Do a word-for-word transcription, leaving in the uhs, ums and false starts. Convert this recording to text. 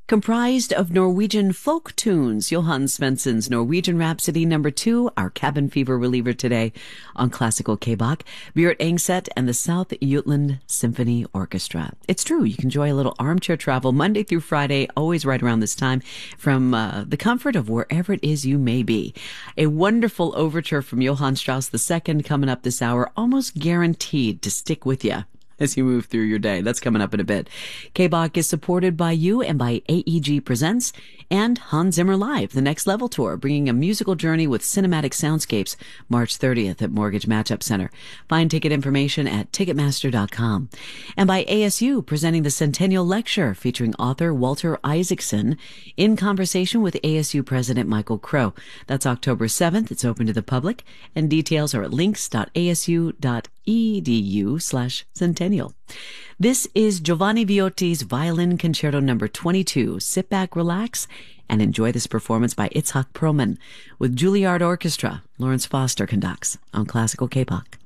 Comprised of Norwegian folk tunes, Johann Svensson's Norwegian Rhapsody number two, our cabin fever reliever today on Classical K-Bach, Björt Engset and the South Jutland Symphony Orchestra. It's true, you can enjoy a little armchair travel Monday through Friday, always right around this time, from uh, the comfort of wherever it is you may be. A wonderful overture from Johann Strauss the Second coming up this hour, almost guaranteed to stick with you as you move through your day. That's coming up in a bit. K-Bach is supported by you and by A E G Presents and Hans Zimmer Live, the Next Level Tour, bringing a musical journey with cinematic soundscapes March thirtieth at Mortgage Matchup Center. Find ticket information at ticketmaster dot com. And by A S U, presenting the Centennial Lecture featuring author Walter Isaacson in conversation with A S U President Michael Crow. That's October seventh. It's open to the public, and details are at links dot a s u dot edu slash centennial. This is Giovanni Viotti's Violin Concerto number twenty-two. Sit back, relax, and enjoy this performance by Itzhak Perlman with Juilliard Orchestra. Lawrence Foster conducts on Classical K-Bach.